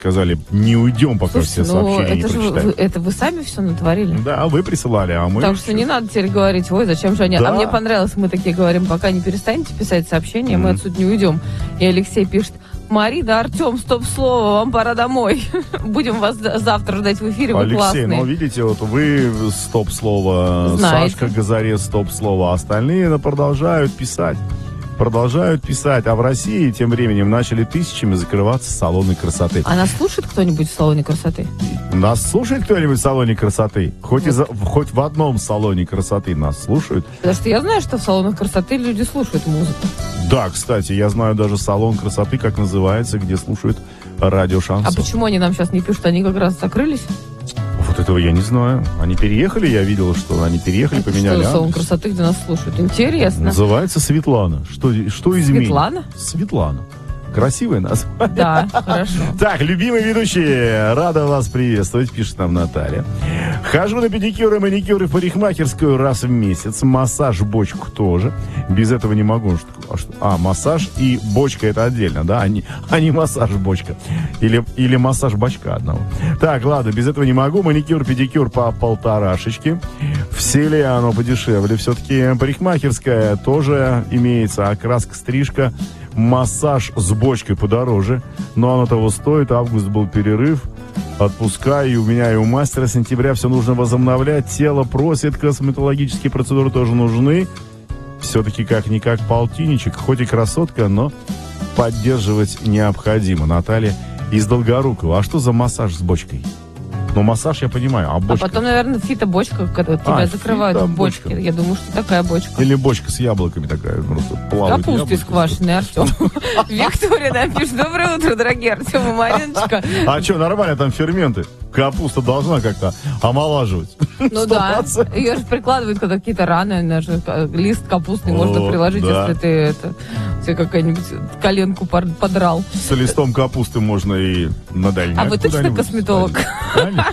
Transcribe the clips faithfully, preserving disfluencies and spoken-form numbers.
Сказали, не уйдем, пока Слушайте, все ну, сообщения не это же прочитаем. вы, это вы сами все натворили? Да, вы присылали, а мы... Так что не надо теперь говорить, ой, зачем же они... Да. А мне понравилось, мы такие говорим, пока не перестанете писать сообщения, Mm-hmm. мы отсюда не уйдем. И Алексей пишет, Марина, Артем, стоп-слово, вам пора домой. Будем вас завтра ждать в эфире, вы Алексей, классные. ну видите, вот вы стоп-слово, Знаете. Сашка Газарес стоп-слово, а остальные продолжают писать. Продолжают писать, а в России тем временем начали тысячами закрываться салоны красоты. А нас слушает кто-нибудь в салоне красоты? Нас слушает кто-нибудь в салоне красоты? Хоть, и за, хоть в одном салоне красоты нас слушают? Потому что я знаю, что в салонах красоты люди слушают музыку. Да, кстати, я знаю даже салон красоты, как называется, где слушают радио Шансон. А почему они нам сейчас не пишут? Они как раз закрылись? Вот этого я не знаю. Они переехали, я видел, что они переехали, Это поменяли что, салон адрес. красоты, где нас слушают? Интересно. Называется Светлана. Что, что изменилось? Светлана? Светлана. Красивое название. Да, хорошо. Так, любимые ведущие, рада вас приветствовать, пишет нам Наталья. Хожу на педикюр и маникюр и в парикмахерскую раз в месяц. Массаж, бочку тоже. Без этого не могу. А, что? а массаж и бочка это отдельно, да? А не, а не массаж, бочка. Или, или массаж бачка одного. Так, ладно, без этого не могу. Маникюр, педикюр по полторашечке. В селе оно подешевле. Все-таки парикмахерская тоже имеется. Окраска, стрижка. Массаж с бочкой подороже, но оно того стоит. Август был перерыв, отпуска, и у меня, и у мастера с сентября все нужно возобновлять. Тело просит, косметологические процедуры тоже нужны. Все-таки как-никак полтинничек, хоть и красотка, но поддерживать необходимо. Наталья из Долгорукова. А что за массаж с бочкой? Ну, массаж я понимаю, а бочка? А потом, наверное, фито-бочка, когда тебя А, закрывают в фито-бочка. бочке. Я думаю, что такая бочка. Или бочка с яблоками такая, просто плавает. Капустой сквашенной, Артем. Виктория нам пишет, доброе утро, дорогие Артем и Мариночка. А что, нормально, там ферменты. Капуста должна как-то омолаживать. Ну да, ее же прикладывают, когда какие-то раны, она же, лист капустный можно приложить, если ты это, тебе какая-нибудь коленку подрал. С листом капусты можно и на дальняк. А вы точно косметолог? Конечно.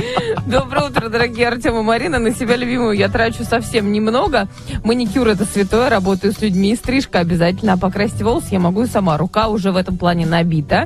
Доброе утро, дорогие Артем и Марина. На себя любимую я трачу совсем немного. Маникюр это святое, работаю с людьми, и стрижка обязательно. А покрасить волосы я могу и сама. Рука уже в этом плане набита.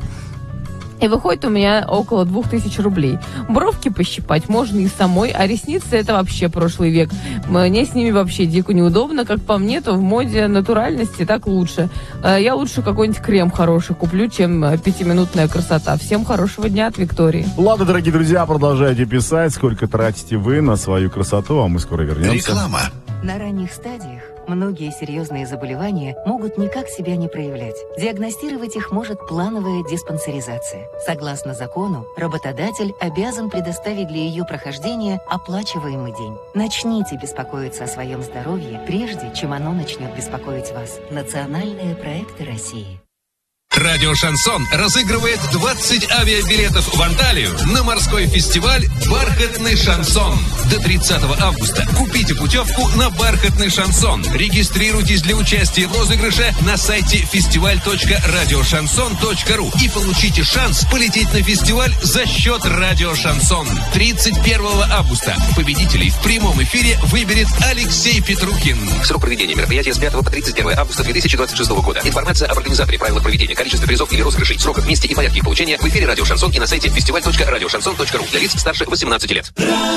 И выходит у меня около двух тысяч рублей. Бровки пощипать можно и самой, а ресницы это вообще прошлый век. Мне с ними вообще дико неудобно. Как по мне, то в моде натуральности так лучше. Я лучше какой-нибудь крем хороший куплю, чем пятиминутная красота. Всем хорошего дня от Виктории. Ладно, дорогие друзья, продолжайте писать, сколько тратите вы на свою красоту, а мы скоро вернемся. Реклама. На ранних стадиях многие серьезные заболевания могут никак себя не проявлять. Диагностировать их может плановая диспансеризация. Согласно закону, работодатель обязан предоставить для ее прохождения оплачиваемый день. Начните беспокоиться о своем здоровье, прежде чем оно начнет беспокоить вас. Национальные проекты России. Радио Шансон разыгрывает двадцать авиабилетов в Анталию на морской фестиваль «Бархатный шансон». До тридцатого августа купите путевку на «Бархатный шансон». Регистрируйтесь для участия в розыгрыше на сайте фестиваль точка радиошансон точка ру и получите шанс полететь на фестиваль за счет Радио Шансон. тридцать первого августа победителей в прямом эфире выберет Алексей Петрухин. Срок проведения мероприятия с пятого по тридцать первое августа две тысячи двадцать шестого года. Информация об организаторе, правилах проведения, количестве призов или розыгрышей, сроках, месте и порядке их получения в эфире Радио Шансон и на сайте фестиваль точка радиошансон точка ру для лиц старше восемнадцати лет.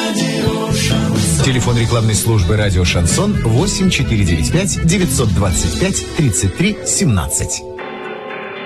Телефон рекламной службы Радио Шансон восемь четыре девять пять девятьсот двадцать пять тридцать три семнадцать.